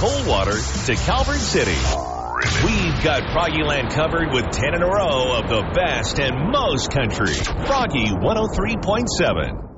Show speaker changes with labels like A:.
A: Coldwater to Calvert City. We've got Froggyland covered with 10 in a row of the best and most country. Froggy 103.7.